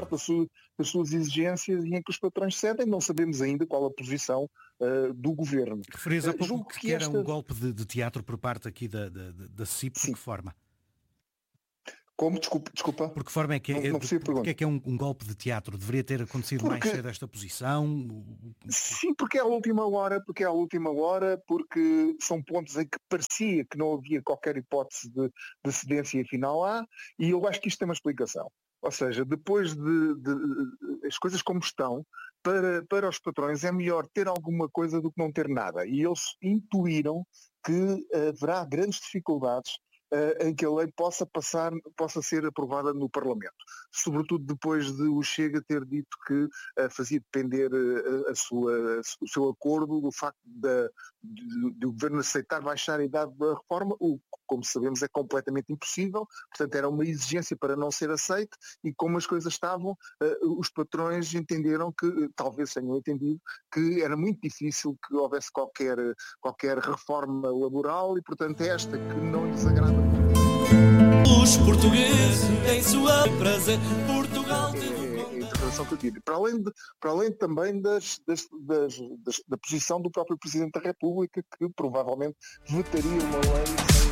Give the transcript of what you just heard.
com as suas exigências e em que os patrões cedem. Não sabemos ainda qual a posição do governo. Referias há pouco que era um golpe de teatro por parte aqui da CIP, de que forma? Como? Desculpa. Por que forma é que porque é que é um golpe de teatro? Deveria ter acontecido mais cedo esta posição? Sim, porque é à última hora, porque são pontos em que parecia que não havia qualquer hipótese de cedência e afinal há, e eu acho que isto tem uma explicação. Ou seja, depois de as coisas como estão, para os patrões é melhor ter alguma coisa do que não ter nada. E eles intuíram que haverá grandes dificuldades em que a lei possa ser aprovada no Parlamento. Sobretudo depois de o Chega ter dito que fazia depender o seu acordo do facto de o Governo aceitar baixar a idade da reforma, o que, como sabemos, é completamente impossível. Portanto, era uma exigência para não ser aceito e como as coisas estavam, os patrões entenderam que, talvez tenham entendido, que era muito difícil que houvesse qualquer reforma laboral e, portanto, é esta que não lhes agrada. Os portugueses têm sua prazer, Portugal tem a interpretação que eu tive. Para além também da posição do próprio Presidente da República, que provavelmente vetaria uma lei sem